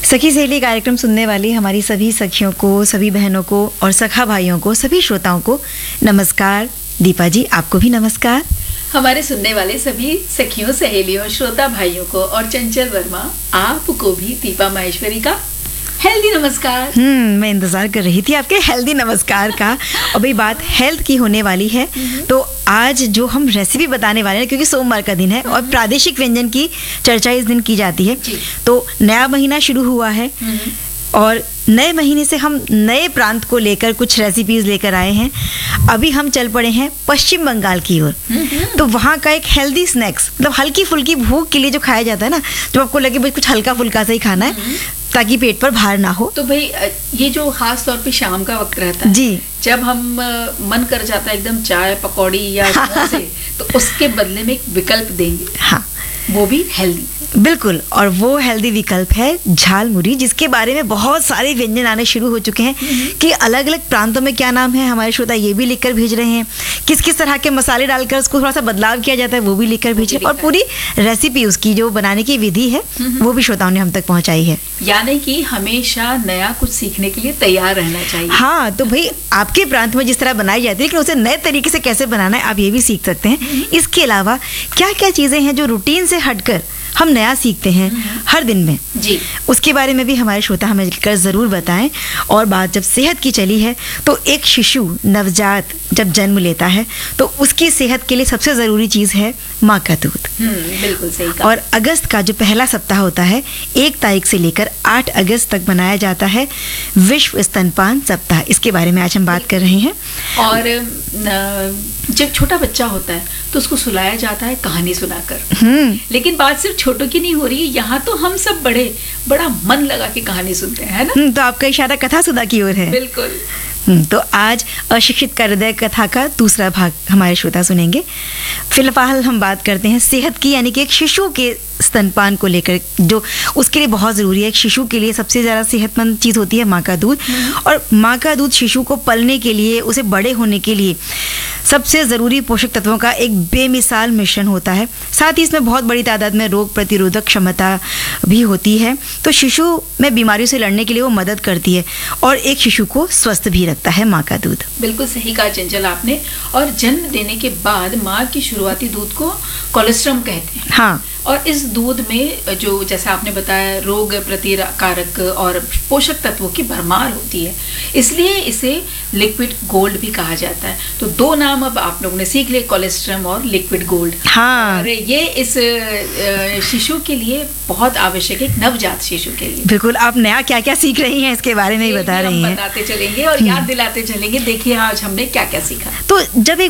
सखी सहेली कार्यक्रम सुनने वाली हमारी सभी सखियों को, सभी बहनों को और सखा भाइयों को, सभी श्रोताओं को नमस्कार। दीपा जी, आपको भी नमस्कार। हमारे सुनने वाले सभी सखियों, सहेलियों, श्रोता भाइयों को और चंचल वर्मा आपको भी दीपा माहेश्वरी का हेल्दी नमस्कार। मैं इंतजार कर रही थी आपके हेल्दी नमस्कार का। और भाई बात हेल्थ की होने वाली है, तो आज जो हम रेसिपी बताने वाले हैं, क्योंकि सोमवार का दिन है और प्रादेशिक व्यंजन की चर्चा इस दिन की जाती है, तो नया महीना शुरू हुआ है और नए महीने से हम नए प्रांत को लेकर कुछ रेसिपीज लेकर आए हैं। अभी हम चल पड़े हैं पश्चिम बंगाल की ओर। तो वहाँ का एक हेल्दी स्नैक्स, मतलब हल्की फुल्की भूख के लिए जो खाया जाता है ना, जब आपको लगे भाई कुछ हल्का फुल्का सा ही खाना है ताकि पेट पर भार ना हो। तो भाई ये जो खास तौर पे शाम का वक्त रहता है जी, जब हम मन कर जाता है एकदम चाय पकौड़ी या समोसे, तो उसके बदले में एक विकल्प देंगे। हाँ, वो भी हेल्दी। बिल्कुल। और वो हेल्दी विकल्प है झालमुरी, जिसके बारे में बहुत सारे व्यंजन आने शुरू हो चुके हैं कि अलग अलग प्रांतों में क्या नाम है। हमारे श्रोता ये भी लिखकर भेज रहे हैं, किस किस तरह के मसाले डालकर उसको थोड़ा सा बदलाव किया जाता है वो भी लिखकर भेज रहे हैं, और पूरी रेसिपी उसकी जो बनाने की विधि है वो भी श्रोताओं ने हम तक पहुंचाई है। यानी कि हमेशा नया कुछ सीखने के लिए तैयार रहना चाहिए। हाँ, तो भाई आपके प्रांत में जिस तरह बनाई जाती है, लेकिन उसे नए तरीके से कैसे बनाना है आप ये भी सीख सकते हैं। इसके अलावा क्या क्या चीजें हैं जो रूटीन से हटकर हम नया सीखते हैं हर दिन में जी, उसके बारे में भी हमारे श्रोता हमें लिखकर ज़रूर बताएं। और बात जब सेहत की चली है, तो एक शिशु नवजात जब जन्म लेता है तो उसकी सेहत के लिए सबसे ज़रूरी चीज़ है माँ का दूध। बिल्कुल सही कहा। और अगस्त का जो पहला सप्ताह होता है, 1 तारीख से लेकर 8 अगस्त तक मनाया जाता है विश्व स्तनपान सप्ताह। इसके बारे में आज हम बात कर रहे हैं। और जब छोटा बच्चा होता है तो उसको सुलाया जाता है कहानी सुनाकर। लेकिन बात सिर्फ छोटों की नहीं हो रही है, यहाँ तो हम सब बड़ा मन लगा के कहानी सुनते हैं, है ना? तो आपका इशारा कथा सुधा की ओर है। बिल्कुल। तो आज अशिक्षित का हृदय कथा का दूसरा भाग हमारे श्रोता सुनेंगे। फिलहाल हम बात करते हैं सेहत की, यानी कि एक शिशु के स्तनपान को लेकर, जो उसके लिए बहुत ज़रूरी है। एक शिशु के लिए सबसे ज़्यादा सेहतमंद चीज़ होती है माँ का दूध। और माँ का दूध शिशु को पलने के लिए, उसे बड़े होने के लिए सबसे ज़रूरी पोषक तत्वों का एक बेमिसाल मिश्रण होता है। साथ ही इसमें बहुत बड़ी तादाद में रोग प्रतिरोधक क्षमता भी होती है। तो शिशु में बीमारियों से लड़ने के लिए वो मदद करती है और एक शिशु को स्वस्थ भी रखता है माँ का दूध। बिल्कुल सही कहा चंचल आपने। और जन्म देने के बाद माँ की शुरुआती दूध को कोलेस्ट्रम कहते हैं। हाँ, और इस दूध में जो जैसा आपने बताया रोग प्रतिकारक और पोषक तत्वों की भरमार होती है, इसलिए इसे लिक्विड गोल्ड भी कहा जाता है। तो 2 नाम अब आप लोगों ने सीख लिए, कोलेस्ट्रम और लिक्विड गोल्ड। हाँ, और ये इस शिशु के लिए बहुत आवश्यक है, नवजात शिशु के लिए। बिल्कुल। आप नया क्या क्या सीख रही हैं इसके बारे में ही बता रही हैं। बताते चलेंगे और याद दिलाते चलेंगे। देखिए आज हमने क्या क्या सीखा। तो जब एक